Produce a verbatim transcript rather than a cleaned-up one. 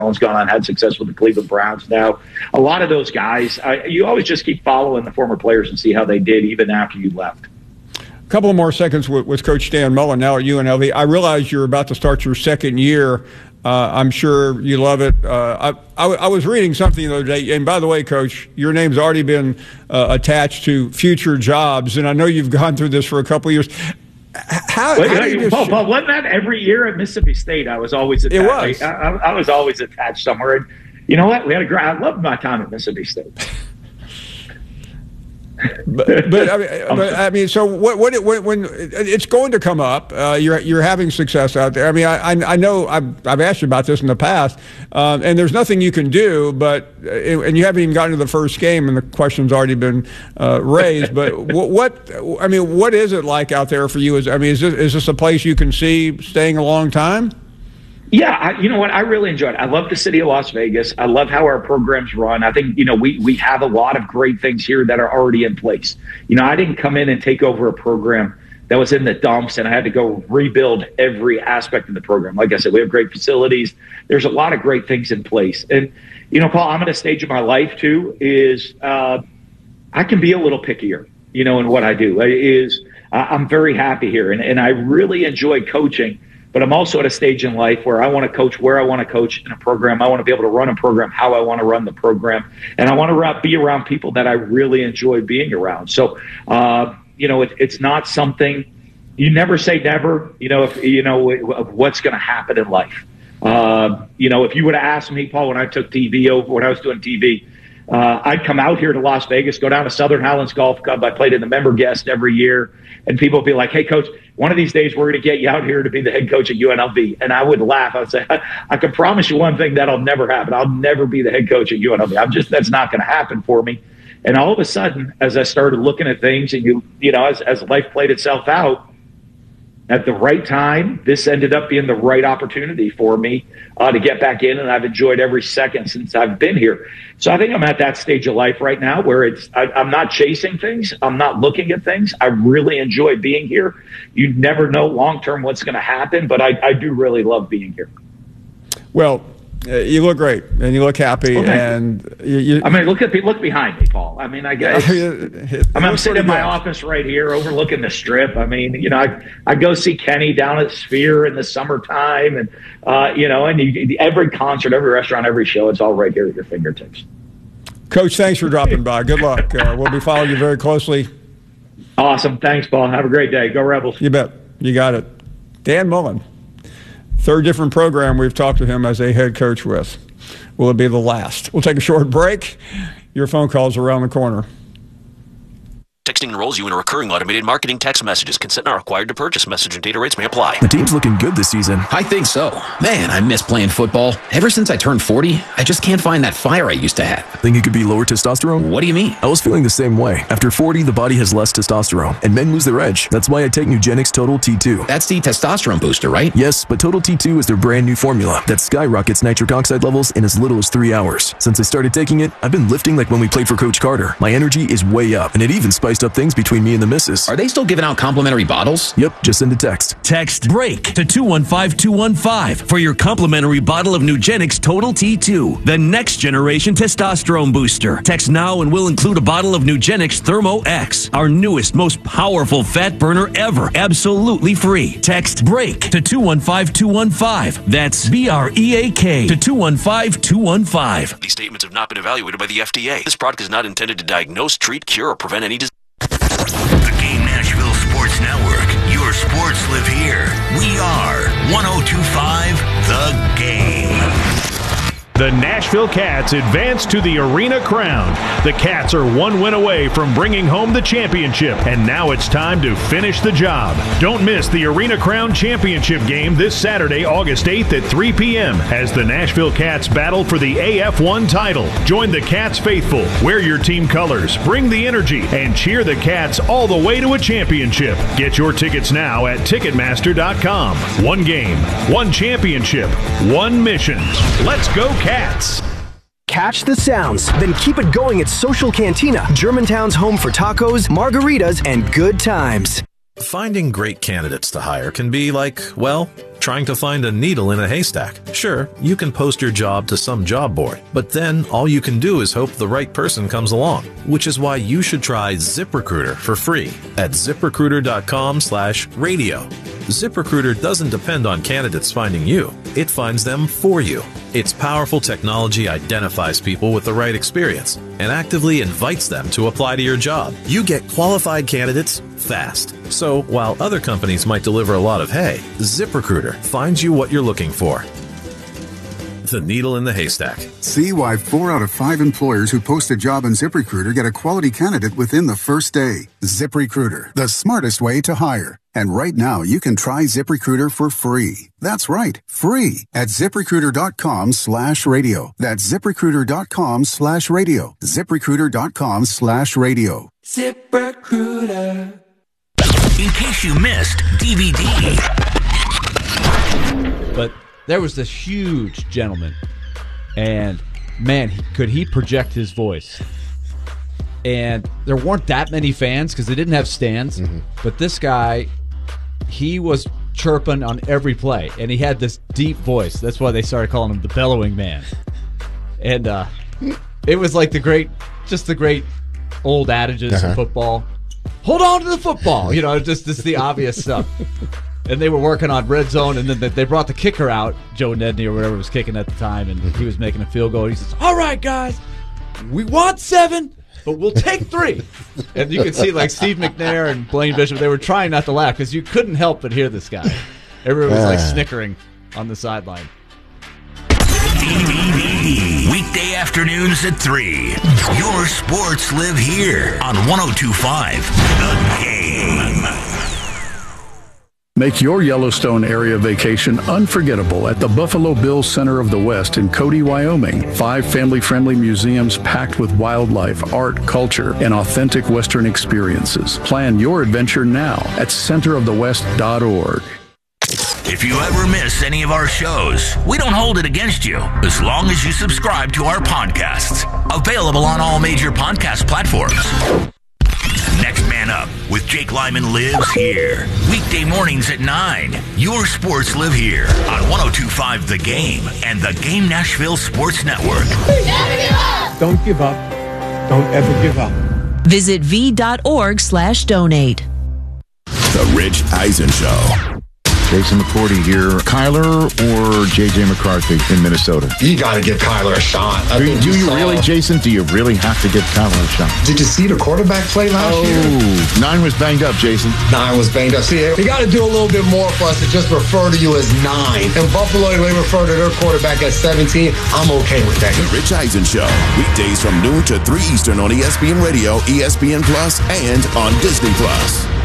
Allen's gone on, had success with the Cleveland Browns now. A lot of those guys, I, you always just keep following the former players and see how they did even after you left. A couple of more seconds with, with Coach Dan Mullen now at U N L V. I realize you're about to start your second year. Uh, I'm sure you love it. Uh, I, I, I was reading something the other day, and by the way, Coach, your name's already been uh, attached to future jobs, and I know you've gone through this for a couple of years. How, Wait, how do you Paul, just, Paul, wasn't that every year at Mississippi State? I was always attached. It was. I, I, I was always attached somewhere. And you know what? We had a great. I loved my time at Mississippi State. but, but, I mean, but I mean, so what? What? When, when it's going to come up, uh, you're you're having success out there. I mean, I I know I've I've asked you about this in the past, um, and there's nothing you can do. But and you haven't even gotten to the first game, and the question's already been uh, raised. But what, what? I mean, what is it like out there for you? Is I mean, is this, is this a place you can see staying a long time? Yeah, I, you know what? I really enjoy it. I love the city of Las Vegas. I love how our programs run. I think, you know, we, we have a lot of great things here that are already in place. You know, I didn't come in and take over a program that was in the dumps and I had to go rebuild every aspect of the program. Like I said, we have great facilities. There's a lot of great things in place. And, you know, Paul, I'm at a stage of my life, too, is uh, I can be a little pickier, you know, in what I do. Is uh, I'm very happy here, and, and I really enjoy coaching. But I'm also at a stage in life where I want to coach where I want to coach in a program. I want to be able to run a program how I want to run the program. And I want to be around people that I really enjoy being around. So, uh, you know, it, it's not something – you never say never, you know, if, you know, of what's going to happen in life. Uh, you know, if you would have asked me, Paul, when I took T V over, when I was doing T V, uh, I'd come out here to Las Vegas, go down to Southern Highlands Golf Club. I played in the member guest every year. And people would be like, hey, Coach, one of these days we're going to get you out here to be the head coach at U N L V. And I would laugh. I would say, I, I can promise you one thing, that'll never happen. I'll never be the head coach at U N L V. I'm just, that's not going to happen for me. And all of a sudden, as I started looking at things and, you you know, as, as life played itself out, at the right time, this ended up being the right opportunity for me uh, to get back in, and I've enjoyed every second since I've been here. So I think I'm at that stage of life right now where it's I, I'm not chasing things. I'm not looking at things. I really enjoy being here. You never know long-term what's going to happen, but I, I do really love being here. Well, uh, you look great, and you look happy, well, and you, you, I mean, look at look behind me, Paul. I mean, I guess I mean, I'm sitting in my good. office right here, overlooking the Strip. I mean, you know, I I go see Kenny down at Sphere in the summertime, and uh, you know, and you, every concert, every restaurant, every show, it's all right here at your fingertips. Coach, thanks for dropping by. Good luck. Uh, we'll be following you very closely. Awesome, thanks, Paul. Have a great day. Go Rebels. You bet. You got it. Dan Mullen. Third different program we've talked to him as a head coach with. Will it be the last? We'll take a short break. Your phone calls around the corner. Texting enrolls you in a recurring automated marketing text messages. Consent not required to purchase. Message and data rates may apply. The team's looking good this season. I think so. Man, I miss playing football. Ever since I turned forty, I just can't find that fire I used to have. Think it could be lower testosterone? What do you mean? I was feeling the same way. After forty, the body has less testosterone, and men lose their edge. That's why I take Nugenix Total T two. That's the testosterone booster, right? Yes, but Total T two is their brand new formula that skyrockets nitric oxide levels in as little as three hours. Since I started taking it, I've been lifting like when we played for Coach Carter. My energy is way up, and it even spiced up things between me and the missus. Are they still giving out complimentary bottles? Yep, just send a text. Text BREAK to two one five two one five for your complimentary bottle of Nugenix Total T two, the next generation testosterone booster. Text now and we'll include a bottle of Nugenix Thermo X, our newest, most powerful fat burner ever, absolutely free. Text BREAK to two one five two one five. That's B R E A K to two one five two one five. These statements have not been evaluated by the F D A. This product is not intended to diagnose, treat, cure, or prevent any disease. The Game Nashville Sports Network. Your sports live here. We are one oh two point five The Game. The Nashville Cats advance to the Arena Crown. The Cats are one win away from bringing home the championship, and now it's time to finish the job. Don't miss the Arena Crown Championship game this Saturday, August eighth at three p.m. as the Nashville Cats battle for the A F one title. Join the Cats faithful, wear your team colors, bring the energy, and cheer the Cats all the way to a championship. Get your tickets now at Ticketmaster dot com. One game, one championship, one mission. Let's go, Cats! Cats. Catch the sounds, then keep it going at Social Cantina, Germantown's home for tacos, margaritas, and good times. Finding great candidates to hire can be like, well, trying to find a needle in a haystack. Sure, you can post your job to some job board, but then all you can do is hope the right person comes along, which is why you should try ZipRecruiter for free at ZipRecruiter.com slash radio. ZipRecruiter doesn't depend on candidates finding you. It finds them for you. Its powerful technology identifies people with the right experience and actively invites them to apply to your job. You get qualified candidates fast. So while other companies might deliver a lot of hay, ZipRecruiter finds you what you're looking for. The needle in the haystack. See why four out of five employers who post a job on ZipRecruiter get a quality candidate within the first day. ZipRecruiter, the smartest way to hire. And right now, you can try ZipRecruiter for free. That's right, free at ZipRecruiter.com slash radio. That's ZipRecruiter.com slash radio. ZipRecruiter.com slash radio. ZipRecruiter. In case you missed D V D. But there was this huge gentleman, and man, he, could he project his voice. And there weren't that many fans because they didn't have stands, mm-hmm. but this guy, he was chirping on every play, and he had this deep voice. That's why they started calling him the bellowing man. And uh, it was like the great, just the great old adages uh-huh. in football. Hold on to the football, you know, just, just the obvious stuff. And they were working on red zone, and then they brought the kicker out, Joe Nedney or whatever was kicking at the time, and he was making a field goal. He says, all right, guys, we want seven, but we'll take three. And you could see, like, Steve McNair and Blaine Bishop, they were trying not to laugh because you couldn't help but hear this guy. Everyone was, like, snickering on the sideline. D V D. Weekday afternoons at three. Your sports live here on one oh two point five The Game. Make your Yellowstone area vacation unforgettable at the Buffalo Bills Center of the West in Cody, Wyoming. Five family-friendly museums packed with wildlife, art, culture, and authentic Western experiences. Plan your adventure now at center of the west dot org. If you ever miss any of our shows, we don't hold it against you as long as you subscribe to our podcasts. Available on all major podcast platforms. Next Man Up with Jake Lyman lives here. Weekday mornings at nine. Your sports live here on one oh two point five The Game and the Game Nashville Sports Network. Never give up! Don't give up. Don't ever give up. Visit v.org slash donate. The Rich Eisen Show. Jason McCourty here. Kyler or J J McCarthy in Minnesota? You got to give Kyler a shot. I do you, do you really, Jason? Do you really have to give Kyler a shot? Did you see the quarterback play last oh, year? Nine was banged up, Jason. Nine was banged up. See, you got to do a little bit more for us to just refer to you as nine. In Buffalo, they refer to their quarterback as seventeen. I'm okay with that. The Rich Eisen Show. Weekdays from noon to three Eastern on E S P N Radio, E S P N Plus, and on Disney Plus.